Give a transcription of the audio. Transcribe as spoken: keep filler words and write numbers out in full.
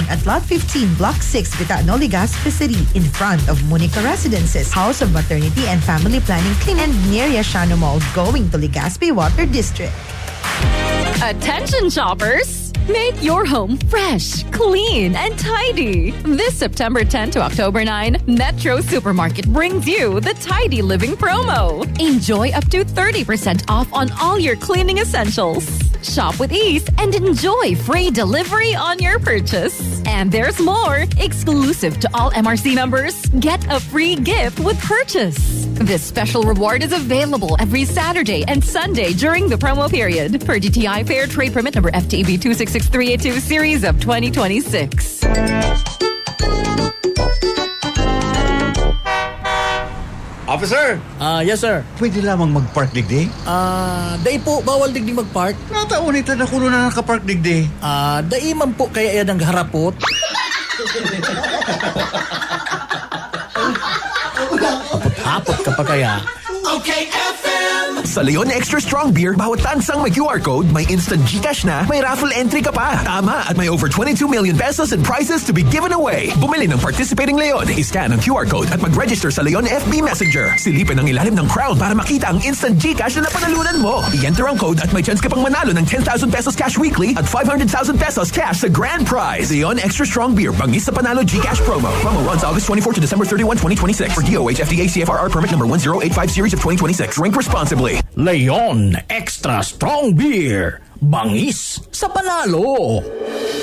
at Lot fifteen, Block six, Vitano, Legazpi City, in front of Monica Residences, House of Maternity and Family Planning Clinic, and near Yashano Mall, going to Legazpi Water District. Attention shoppers! Make your home fresh, clean, and tidy. This September tenth to October ninth, Metro Supermarket brings you the Tidy Living promo. Enjoy up to thirty percent off on all your cleaning essentials. Shop with ease and enjoy free delivery on your purchase. And there's more. Exclusive to all M R C members, get a free gift with purchase. This special reward is available every Saturday and Sunday during the promo period. Per G T I Fair Trade Permit number F T B two six six three eight two series of twenty twenty-six. Officer! Ah, uh, yes sir. Pwede lamang mag-park digdi? Ah, uh, dai po bawal digdi mag-park. Nataunita na kuno na naka-park digdi. Ah, uh, dai man po kaya yan ang harapot. Apot-apot ka pa kaya. Okay, F M! Sa Leon Extra Strong Beer, bawat tansang may Q R code, may instant GCash na, may raffle entry ka pa. Tama, at may over twenty-two million pesos in prizes to be given away. Bumili ng participating Leon, i-scan ang Q R code at mag-register sa Leon F B Messenger. Silipin ang ilalim ng crown para makita ang instant GCash na napanalunan mo. I-enter ang code at may chance ka pang manalo ng ten thousand pesos cash weekly at five hundred thousand pesos cash sa grand prize. Leon Extra Strong Beer, bangis sa panalo GCash promo. Promo runs August twenty-fourth to December thirty-first, twenty twenty-six. For D O H F D A C F R R permit number one zero eight five series of twenty twenty-six. Drink responsibly. Leon Extra Strong Beer, bangis sa panalo.